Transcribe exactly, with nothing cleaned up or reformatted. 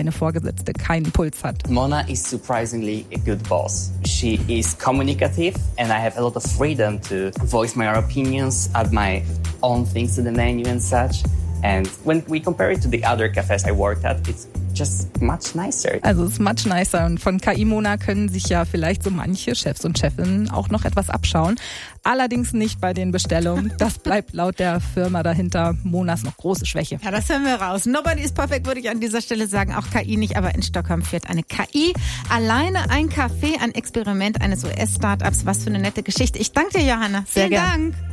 deine Vorgesetzte keinen Puls hat. Mona is surprisingly a good boss. She is communicative and I have a lot of freedom to voice my opinions, add my own things to the menu and such. And when we compare it to the other cafes I worked at, it's just much nicer. Also es ist much nicer und von K I-Mona können sich ja vielleicht so manche Chefs und Chefinnen auch noch etwas abschauen. Allerdings nicht bei den Bestellungen. Das bleibt laut der Firma dahinter Monas noch große Schwäche. Ja, das hören wir raus. Nobody is perfect, würde ich an dieser Stelle sagen. Auch K I nicht, aber in Stockholm führt eine K I alleine ein Café, ein Experiment eines U S-Startups. Was für eine nette Geschichte. Ich danke dir, Johanna. Sehr Vielen gern. Dank.